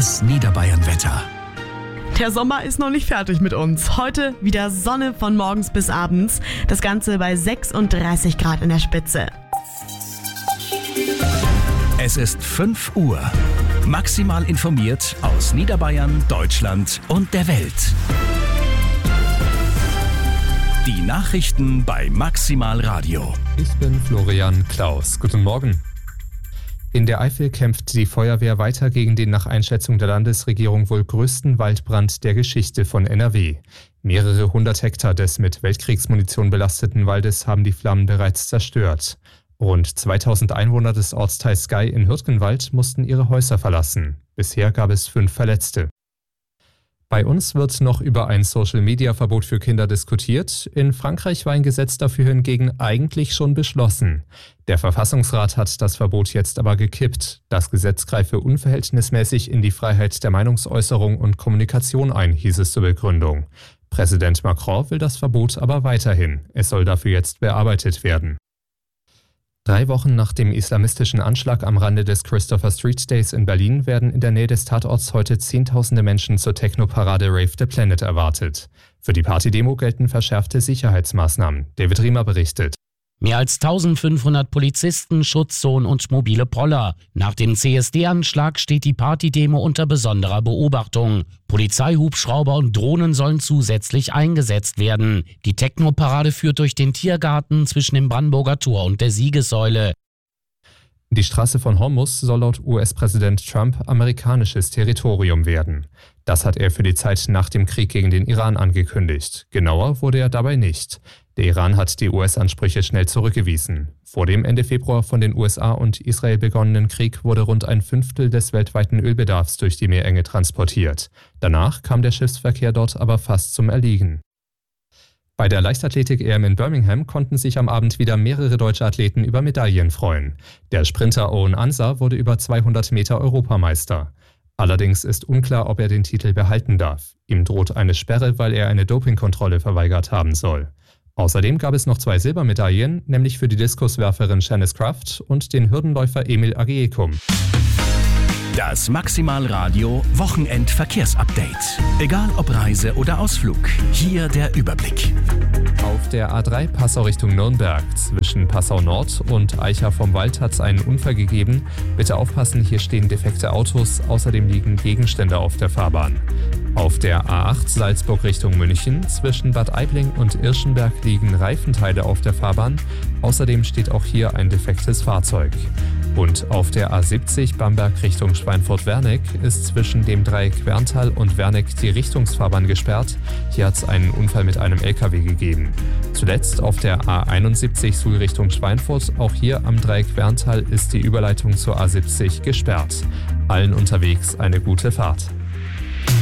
Das Niederbayern-Wetter. Der Sommer ist noch nicht fertig mit uns. Heute wieder Sonne von morgens bis abends. Das Ganze bei 36 Grad in der Spitze. Es ist 5 Uhr. Maximal informiert aus Niederbayern, Deutschland und der Welt. Die Nachrichten bei Maximal Radio. Ich bin Florian Klaus. Guten Morgen. In der Eifel kämpft die Feuerwehr weiter gegen den nach Einschätzung der Landesregierung wohl größten Waldbrand der Geschichte von NRW. Mehrere 100 Hektar des mit Weltkriegsmunition belasteten Waldes haben die Flammen bereits zerstört. Rund 2000 Einwohner des Ortsteils Gey in Hürtgenwald mussten ihre Häuser verlassen. Bisher gab es 5 Verletzte. Bei uns wird noch über ein Social-Media-Verbot für Kinder diskutiert. In Frankreich war ein Gesetz dafür hingegen eigentlich schon beschlossen. Der Verfassungsrat hat das Verbot jetzt aber gekippt. Das Gesetz greife unverhältnismäßig in die Freiheit der Meinungsäußerung und Kommunikation ein, hieß es zur Begründung. Präsident Macron will das Verbot aber weiterhin. Es soll dafür jetzt bearbeitet werden. 3 Wochen nach dem islamistischen Anschlag am Rande des Christopher Street Days in Berlin werden in der Nähe des Tatorts heute Zehntausende Menschen zur Techno-Parade Rave the Planet erwartet. Für die Partydemo gelten verschärfte Sicherheitsmaßnahmen. David Riemer berichtet. Mehr als 1500 Polizisten, Schutzzonen und mobile Poller. Nach dem CSD-Anschlag steht die Partydemo unter besonderer Beobachtung. Polizeihubschrauber und Drohnen sollen zusätzlich eingesetzt werden. Die Techno-Parade führt durch den Tiergarten zwischen dem Brandenburger Tor und der Siegessäule. Die Straße von Hormuz soll laut US-Präsident Trump amerikanisches Territorium werden. Das hat er für die Zeit nach dem Krieg gegen den Iran angekündigt. Genauer wurde er dabei nicht. Der Iran hat die US-Ansprüche schnell zurückgewiesen. Vor dem Ende Februar von den USA und Israel begonnenen Krieg wurde rund ein Fünftel des weltweiten Ölbedarfs durch die Meerenge transportiert. Danach kam der Schiffsverkehr dort aber fast zum Erliegen. Bei der Leichtathletik-EM in Birmingham konnten sich am Abend wieder mehrere deutsche Athleten über Medaillen freuen. Der Sprinter Owen Ansah wurde über 200 Meter Europameister. Allerdings ist unklar, ob er den Titel behalten darf. Ihm droht eine Sperre, weil er eine Dopingkontrolle verweigert haben soll. Außerdem gab es noch 2 Silbermedaillen, nämlich für die Diskuswerferin Shanice Kraft und den Hürdenläufer Emil Agiekum. Das Maximal Radio Wochenend-Verkehrsupdate. Egal ob Reise oder Ausflug, hier der Überblick. Auf der A3 Passau Richtung Nürnberg zwischen Passau Nord und Eicha vom Wald hat es einen Unfall gegeben. Bitte aufpassen, hier stehen defekte Autos, außerdem liegen Gegenstände auf der Fahrbahn. Auf der A8 Salzburg Richtung München zwischen Bad Aibling und Irschenberg liegen Reifenteile auf der Fahrbahn. Außerdem steht auch hier ein defektes Fahrzeug. Und auf der A70 Bamberg Richtung Schweinfurt-Wernig ist zwischen dem Dreieck Werntal und Wernig die Richtungsfahrbahn gesperrt. Hier hat es einen Unfall mit einem LKW gegeben. Zuletzt auf der A71 Suhl Richtung Schweinfurt, auch hier am Dreieck Werntal ist die Überleitung zur A70 gesperrt. Allen unterwegs eine gute Fahrt.